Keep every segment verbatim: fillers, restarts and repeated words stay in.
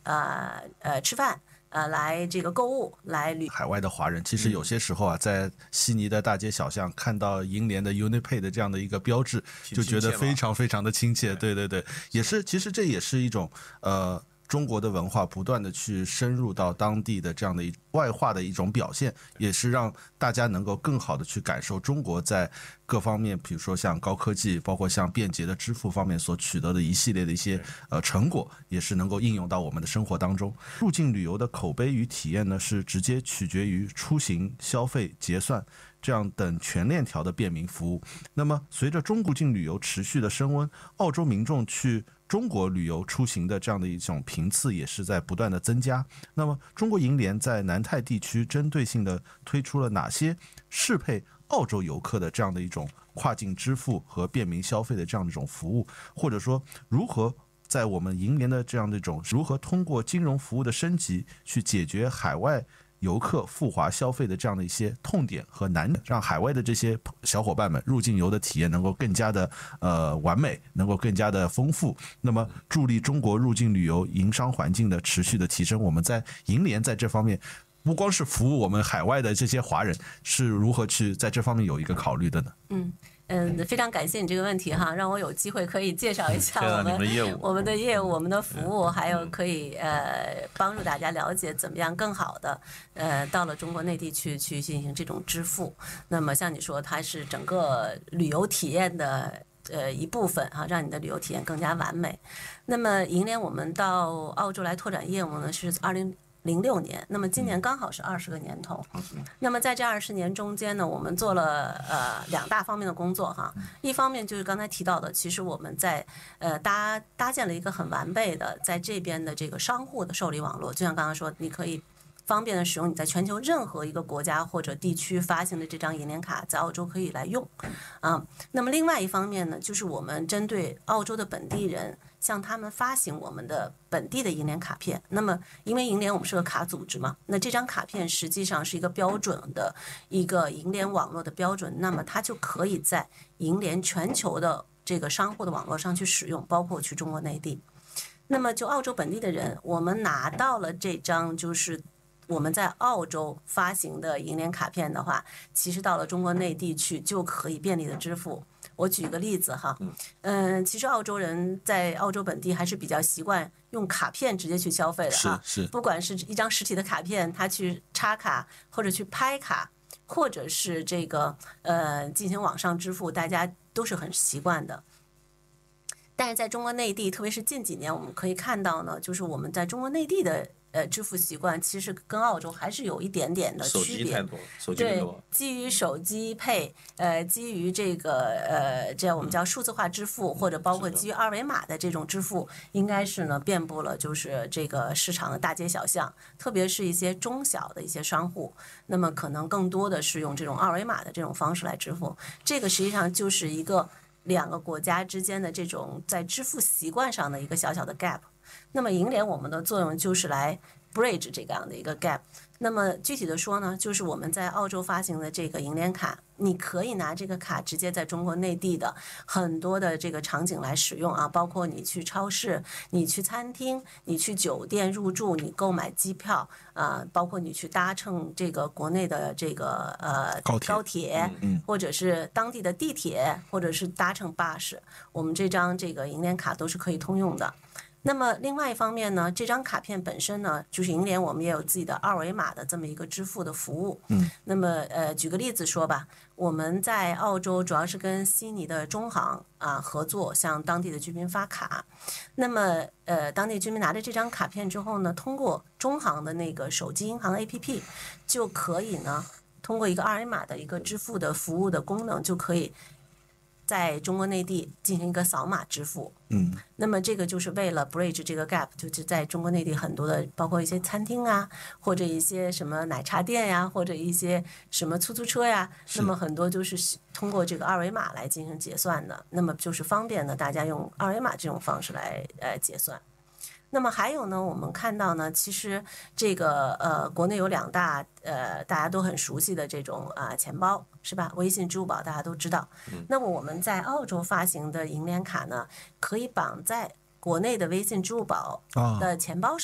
呃呃吃饭。呃，来这个购物，来旅海外的华人，其实有些时候啊，在悉尼的大街小巷看到银联的 UniPay 的这样的一个标志，就觉得非常非常的亲切。对对对，也是，其实这也是一种呃。中国的文化不断的去深入到当地的这样的一外化的一种表现，也是让大家能够更好的去感受中国在各方面，比如说像高科技，包括像便捷的支付方面所取得的一系列的一些呃成果，也是能够应用到我们的生活当中。入境旅游的口碑与体验呢，是直接取决于出行、消费、结算这样等全链条的便民服务。那么随着中国境旅游持续的升温，澳洲民众去中国旅游出行的这样的一种频次也是在不断的增加。那么中国银联在南太地区针对性的推出了哪些适配澳洲游客的这样的一种跨境支付和便民消费的这样的一种服务，或者说如何在我们银联的这样的一种如何通过金融服务的升级去解决海外游客赴华消费的这样的一些痛点和难点，让海外的这些小伙伴们入境游的体验能够更加的呃完美，能够更加的丰富，那么助力中国入境旅游营商环境的持续的提升。我们在银联在这方面不光是服务我们海外的这些华人，是如何去在这方面有一个考虑的呢？ 嗯嗯，非常感谢你这个问题哈，让我有机会可以介绍一下我们的业务、 我们的业务、我们的服务，还有可以呃帮助大家了解怎么样更好的呃到了中国内地去去进行这种支付。那么像你说，它是整个旅游体验的呃一部分哈，让你的旅游体验更加完美。那么银联我们到澳洲来拓展业务呢，是二零零六年，那么今年刚好是二十个年头。那么在这二十年中间呢，我们做了呃两大方面的工作哈。一方面就是刚才提到的，其实我们在呃搭搭建了一个很完备的在这边的这个商户的受理网络，就像刚刚说，你可以方便的使用你在全球任何一个国家或者地区发行的这张银联卡，在澳洲可以来用啊。那么另外一方面呢，就是我们针对澳洲的本地人，向他们发行我们的本地的银联卡片。那么因为银联我们是个卡组织嘛，那这张卡片实际上是一个标准的一个银联网络的标准，那么它就可以在银联全球的这个商户的网络上去使用，包括去中国内地。那么就澳洲本地的人，我们拿到了这张就是我们在澳洲发行的银联卡片的话，其实到了中国内地去就可以便利的支付。我举个例子哈，嗯，其实澳洲人在澳洲本地还是比较习惯用卡片直接去消费的哈， 是是， 不管是一张实体的卡片，他去插卡或者去拍卡，或者是这个呃进行网上支付，大家都是很习惯的。但是在中国内地，特别是近几年，我们可以看到呢，就是我们在中国内地的呃支付习惯，其实跟澳洲还是有一点点的区别。 手机太多，手机更多。 对，基于手机配，呃，基于这个呃，这样我们叫数字化支付，或者包括基于二维码的这种支付，应该是呢遍布了就是这个市场的大街小巷，特别是一些中小的一些商户，那么可能更多的是用这种二维码的这种方式来支付。这个实际上就是一个两个国家之间的这种在支付习惯上的一个小小的 gap。那么银联我们的作用就是来 bridge 这样的一个 gap。那么具体的说呢，就是我们在澳洲发行的这个银联卡，你可以拿这个卡直接在中国内地的很多的这个场景来使用啊，包括你去超市、你去餐厅、你去酒店入住、你购买机票啊、呃，包括你去搭乘这个国内的这个呃高铁， 高铁嗯， 或者是当地的地铁，或者是搭乘巴士，我们这张这个银联卡都是可以通用的。那么另外一方面呢，这张卡片本身呢，就是银联我们也有自己的二维码的这么一个支付的服务。 嗯， 那么呃，举个例子说吧，我们在澳洲主要是跟悉尼的中行啊合作，向当地的居民发卡。那么呃，当地居民拿着这张卡片之后呢，通过中行的那个手机银行 A P P 就可以呢，通过一个二维码的一个支付的服务的功能，就可以在中国内地进行一个扫码支付。 嗯， 那么这个就是为了 bridge 这个 gap， 就是在中国内地很多的，包括一些餐厅啊，或者一些什么奶茶店呀，或者一些什么出租车呀，那么很多就是通过这个二维码来进行结算的，那么就是方便呢大家用二维码这种方式来呃结算。那么还有呢，我们看到呢，其实这个呃，国内有两大呃大家都很熟悉的这种啊、呃、钱包是吧？微信、支付宝大家都知道。那么我们在澳洲发行的银联卡呢，可以绑在国内的微信、支付宝的钱包上。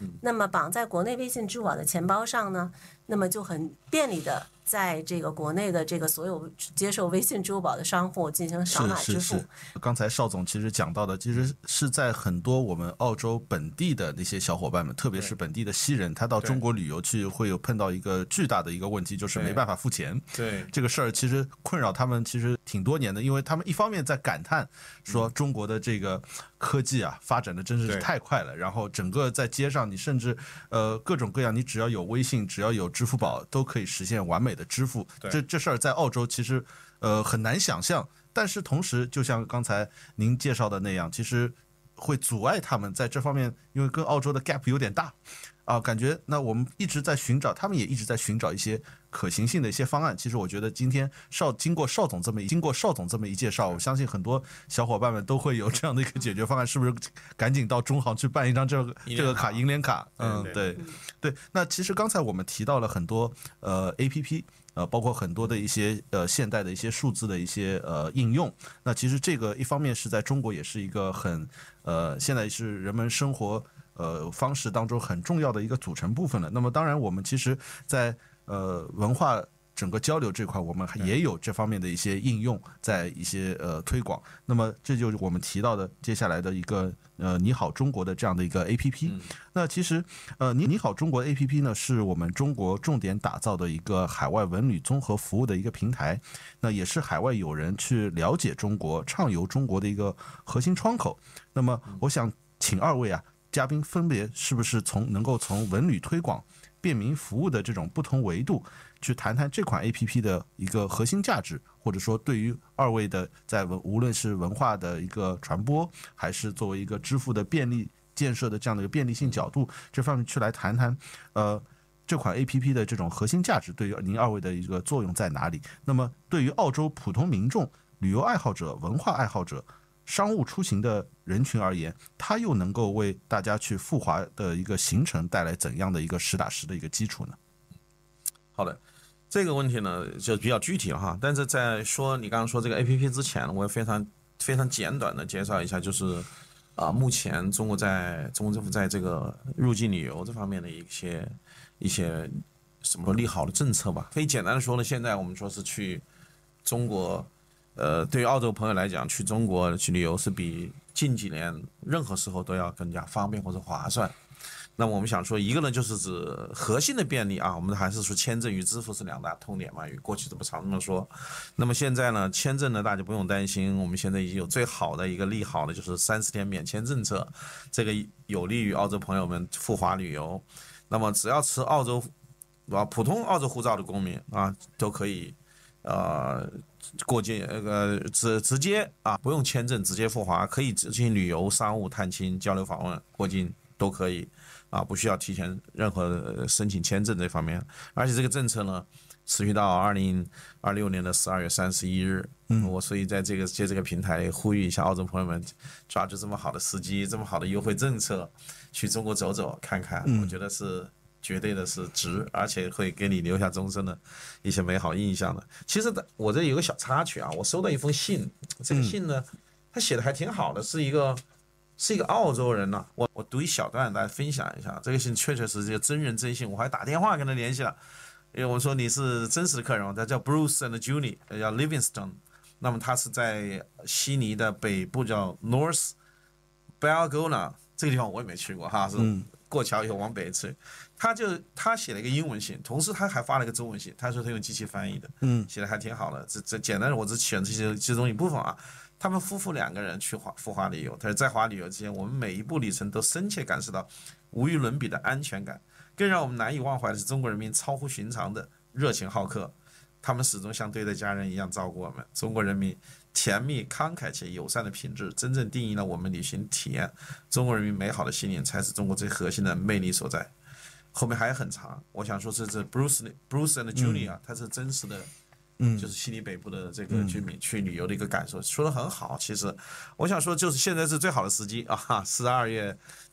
那么绑在国内微信、支付宝的钱包上呢，那么就很便利的在这个国内的这个所有接受微信、支付宝的商户进行扫码支付。 是是是，刚才邵总其实讲到的，其实是在很多我们澳洲本地的那些小伙伴们，特别是本地的西人，他到中国旅游去会有碰到一个巨大的一个问题，就是没办法付钱。 对， 这个事儿其实困扰他们其实挺多年的，因为他们一方面在感叹说中国的这个科技啊发展的真是太快了，然后整个在街上你甚至呃各种各样，你只要有微信，只要有支付宝，都可以实现完美的支付。这这事儿在澳洲其实呃很难想象，但是同时就像刚才您介绍的那样，其实会阻碍他们在这方面，因为跟澳洲的 gap 有点大啊，感觉那我们一直在寻找，他们也一直在寻找一些可行性的一些方案。其实我觉得今天邵经过邵总这么经过邵总这么一介绍，我相信很多小伙伴们都会有这样的一个解决方案，是不是赶紧到中行去办一张这个这个卡银联卡？嗯，对对。那其实刚才我们提到了很多呃 A P P。呃，包括很多的一些呃现代的一些数字的一些呃应用，那其实这个一方面是在中国也是一个很呃现在是人们生活呃方式当中很重要的一个组成部分了。那么当然我们其实在呃文化整个交流这块，我们也有这方面的一些应用，在一些呃推广。那么这就是我们提到的接下来的一个呃你好中国的这样的一个 A P P。那其实呃你你好中国 A P P 呢，是我们中国重点打造的一个海外文旅综合服务的一个平台，那也是海外友人去了解中国、畅游中国的一个核心窗口。那么我想请二位啊嘉宾分别是不是从能够从文旅推广、便民服务的这种不同维度去谈谈这款 A P P 的一个核心价值，或者说对于二位的在文无论是文化的一个传播，还是作为一个支付的便利建设的这样的一个便利性角度，这方面去来谈谈，呃，这款 A P P 的这种核心价值对于您二位的一个作用在哪里？那么对于澳洲普通民众、旅游爱好者、文化爱好者、商务出行的人群而言，它又能够为大家去赴华的一个行程带来怎样的一个实打实的一个基础呢？ 好的，这个问题呢就比较具体了哈。但是在说你刚刚说这个 A P P 之前，我也非常非常简短的介绍一下，就是啊、呃，目前中国在中国政府在这个入境旅游这方面的一些一些什么利好的政策吧。可以简单的说呢，现在我们说是去中国。呃，对于澳洲朋友来讲，去中国去旅游是比近几年任何时候都要更加方便或者划算。那么我们想说，一个呢就是指核心的便利啊，我们还是说签证与支付是两大痛点嘛，与过去这么常这么说。那么现在呢，签证呢大家不用担心，我们现在已经有最好的一个利好的就是三十天免签政策，这个有利于澳洲朋友们赴华旅游。那么只要持澳洲啊普通澳洲护照的公民啊都可以。呃，过境呃直直接啊，不用签证直接赴华，可以进行旅游、商务、探亲、交流访问、过境都可以啊，不需要提前任何申请签证这方面。而且这个政策呢，持续到二零二六年的十二月三十一日。嗯，我所以在这个借这个平台呼吁一下澳洲朋友们，抓住这么好的时机、这么好的优惠政策，去中国走走看看，我觉得是。绝对的是值，而且会给你留下终身的一些美好印象的。其实我这有个小插曲啊，我收到一封信，这个信呢，他写的还挺好的，是一个是一个澳洲人呢、啊。我我读一小段，大家分享一下。这个信确确实是真人真信，我还打电话跟他联系了，因为我说你是真实的客人，他叫 Bruce and Julie， 叫 Livingstone。那么他是在悉尼的北部叫 North Balgona 这个地方，我也没去过哈，是过桥以后往北去。他就他写了一个英文信，同时他还发了一个中文信。他说他用机器翻译的，嗯，写的还挺好的。这这简单的，我只选这些其中一部分啊。他们夫妇两个人去华赴华旅游，他说在华旅游之前，我们每一步旅程都深切感受到无与伦比的安全感。更让我们难以忘怀的是中国人民超乎寻常的热情好客，他们始终像对待家人一样照顾我们。中国人民甜蜜、慷慨且友善的品质，真正定义了我们旅行体验。中国人民美好的心灵，才是中国最核心的魅力所在。后面还很长，我想说这是 Bruce Bruce and Julie 啊，他是真实的，嗯，就是悉尼北部的这个居民去旅游的一个感受，说得很好。其实我想说，就是现在是最好的时机啊，十二月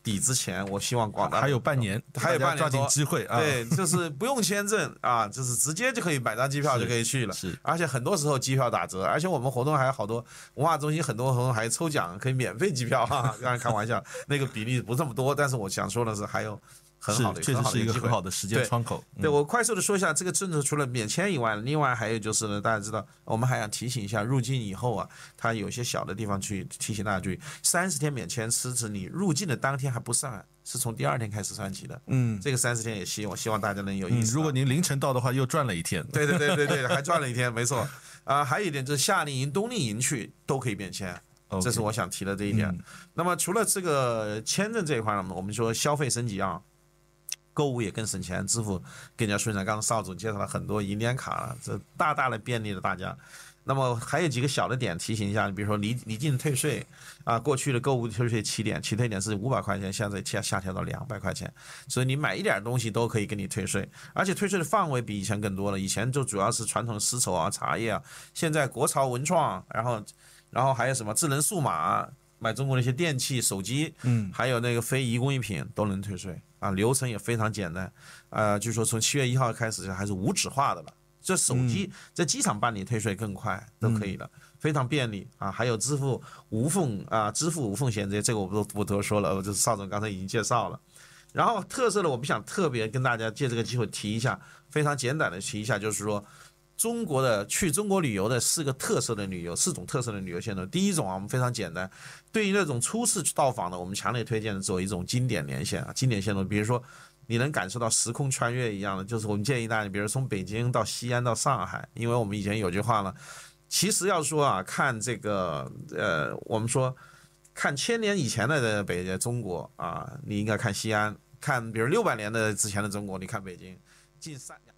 底之前，我希望广大还有半年， 还有半年抓紧机会啊！ 对，就是不用签证啊，就是直接就可以买张机票就可以去了。 是， 而且很多时候机票打折，而且我们活动还有好多文化中心很多活动还抽奖，可以免费机票哈。当然开玩笑，那个比例不这么多，但是我想说的是还有。很好的， 确实是一个很好的时间窗口。 对，我快速的说一下这个政策，除了免签以外，另外还有就是呢，大家知道，我们还想提醒一下，入境以后啊，它有些小的地方去提醒大家注意，三十天免签是指你入境的当天还不算，是从第二天开始算起的。嗯，这个三十天也希望希望大家能有意思、啊嗯。 如果您凌晨到的话，又赚了一天。 对对对对对，还赚了一天，没错。啊、呃，还有一点就是夏令营、冬令营去都可以免签。这是我想提的这一点。嗯、那么除了这个签证这一块呢，我们说消费升级啊。购物也更省钱，支付更加顺畅。刚刚邵总介绍了很多银联卡了，这大大的便利了大家。那么还有几个小的点提醒一下，比如说离离境退税啊，过去的购物退税起点起退点是五百块钱，现在下下调到两百块钱，所以你买一点东西都可以给你退税，而且退税的范围比以前更多了。以前就主要是传统的丝绸啊、茶叶啊，现在国潮文创，然后然后还有什么智能数码。买中国的一些电器、手机，嗯，还有那个非遗工艺品都能退税啊，流程也非常简单，呃，据说从七月一号开始还是无纸化的了，这手机在机场办理退税更快，都可以了，非常便利啊，还有支付无缝啊，支付无缝衔接，这个我不不多说了，就是邵总刚才已经介绍了。然后特色的，我们想特别跟大家借这个机会提一下，非常简短的提一下，就是说。中国的去中国旅游的四个特色的旅游，四种特色的旅游线路。第一种啊，我们非常简单，对于那种初次到访的，我们强烈推荐的走一种经典连线啊，经典线路，比如说你能感受到时空穿越一样的，就是我们建议大家，比如从北京到西安到上海，因为我们以前有句话呢，其实要说啊，看这个呃，我们说看千年以前的北中国啊，你应该看西安；看比如六百年的之前的中国，你看北京，近三。